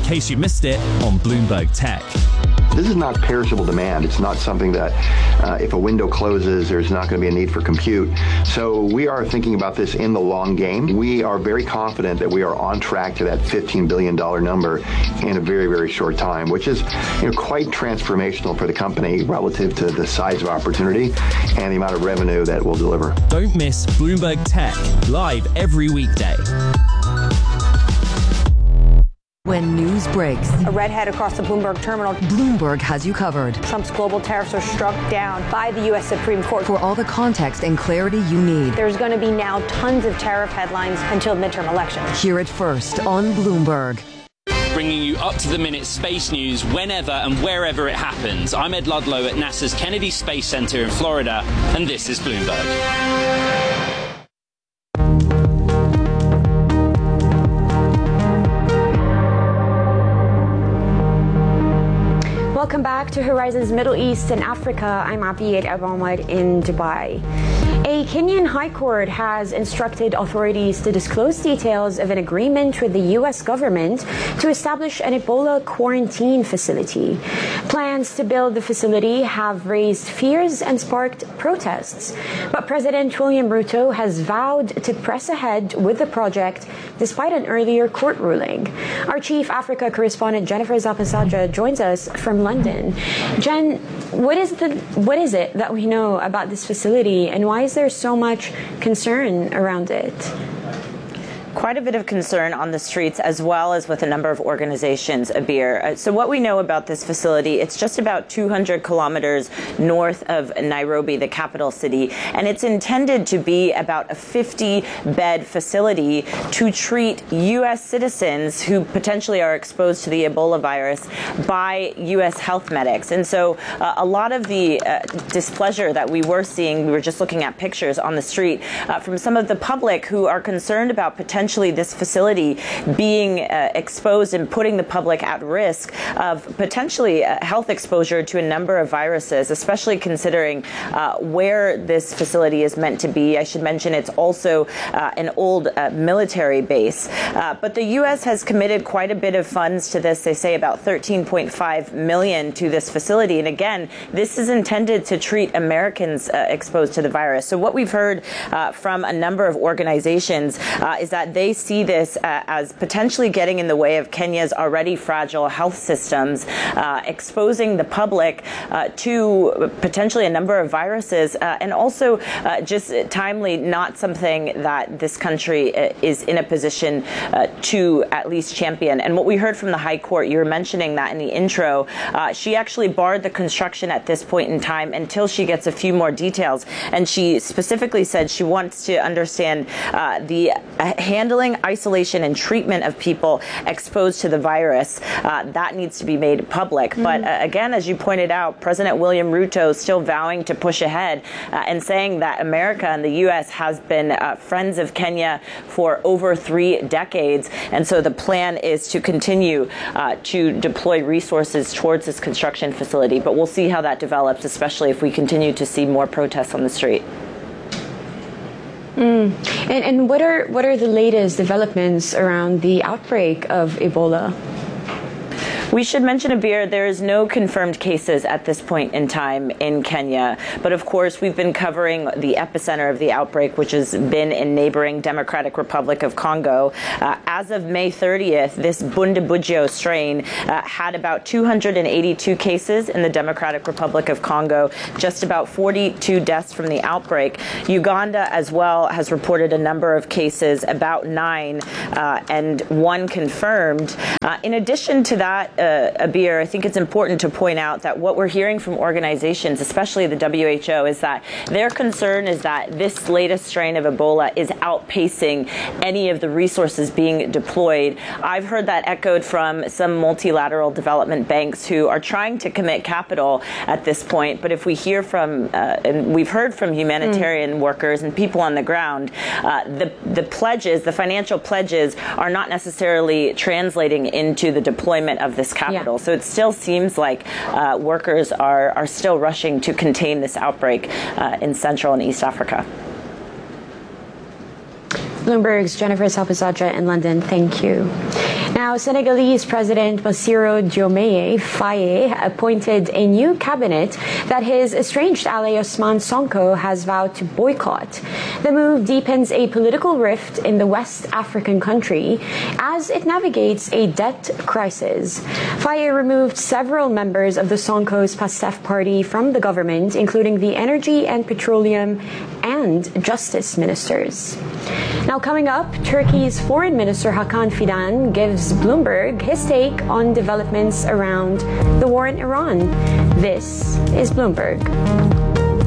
case you missed it on Bloomberg Tech. This is not perishable demand. It's not something that if a window closes, there's not going to be a need for compute. So we are thinking about this in the long game. We are very confident that we are on track to that $15 billion number in a very, very short time, which is quite transformational for the company relative to the size of opportunity and the amount of revenue that we'll deliver. Don't miss Bloomberg Tech, live every weekday. When news breaks, a redhead across the Bloomberg terminal. Bloomberg has you covered. Trump's global tariffs are struck down by the U.S. Supreme Court. For all the context and clarity you need. There's going to be now tons of tariff headlines until midterm elections. Hear it first on Bloomberg. Bringing you up-to-the-minute space news whenever and wherever it happens. I'm Ed Ludlow at NASA's Kennedy Space Center in Florida, and this is Bloomberg. Welcome back to Horizons Middle East and Africa. I'm Abiyat Abahmad in Dubai. A Kenyan High Court has instructed authorities to disclose details of an agreement with the U.S. government to establish an Ebola quarantine facility. Plans to build the facility have raised fears and sparked protests. But President William Ruto has vowed to press ahead with the project despite an earlier court ruling. Our Chief Africa correspondent Jennifer Zapasaja joins us from London. Jen, what is it that we know about this facility, and why is there so much concern around it? Quite a bit of concern on the streets, as well as with a number of organizations, Abir. So what we know about this facility, it's just about 200 kilometers north of Nairobi, the capital city, and it's intended to be about a 50-bed facility to treat U.S. citizens who potentially are exposed to the Ebola virus by U.S. health medics. And so a lot of the displeasure that we were seeing, we were just looking at pictures on the street from some of the public who are concerned about potentially this facility being exposed and putting the public at risk of potentially health exposure to a number of viruses, especially considering where this facility is meant to be. I should mention it's also an old military base. But the U.S. has committed quite a bit of funds to this. They say about $13.5 million to this facility. And again, this is intended to treat Americans exposed to the virus. So what we've heard from a number of organizations is that they see this as potentially getting in the way of Kenya's already fragile health systems, exposing the public to potentially a number of viruses, and also just timely not something that this country is in a position to at least champion. And what we heard from the High Court, you were mentioning that in the intro, she actually barred the construction at this point in time until she gets a few more details. And she specifically said she wants to understand the handling, isolation, and treatment of people exposed to the virus. That needs to be made public. But again, as you pointed out, President William Ruto is still vowing to push ahead and saying that America and the U.S. has been friends of Kenya for over 3 decades. And so the plan is to continue to deploy resources towards this construction facility. But we'll see how that develops, especially if we continue to see more protests on the street. And what are the latest developments around the outbreak of Ebola? We should mention, Abir, there is no confirmed cases at this point in time in Kenya. But of course, we've been covering the epicenter of the outbreak, which has been in neighboring Democratic Republic of Congo. As of May 30th, this Bundibugyo strain had about 282 cases in the Democratic Republic of Congo, just about 42 deaths from the outbreak. Uganda as well has reported a number of cases, about 9, and 1 confirmed. In addition to that, Abir, I think it's important to point out that what we're hearing from organizations, especially the WHO, is that their concern is that this latest strain of Ebola is outpacing any of the resources being deployed. I've heard that echoed from some multilateral development banks who are trying to commit capital at this point. But if we hear from, and we've heard from humanitarian workers and people on the ground, the pledges, the financial pledges, are not necessarily translating into the deployment of this capital. Yeah. So it still seems like workers are still rushing to contain this outbreak in Central and East Africa. Bloomberg's Jennifer Zapasaja in London, thank you. Now, Senegalese President Bassirou Diomaye Faye appointed a new cabinet that his estranged ally Ousmane Sonko has vowed to boycott. The move deepens a political rift in the West African country as it navigates a debt crisis. Faye removed several members of the Sonko's PASTEF party from the government, including the Energy and Petroleum and Justice ministers. Now, coming up, Turkey's Foreign Minister Hakan Fidan gives Bloomberg his take on developments around the war in Iran. This is Bloomberg.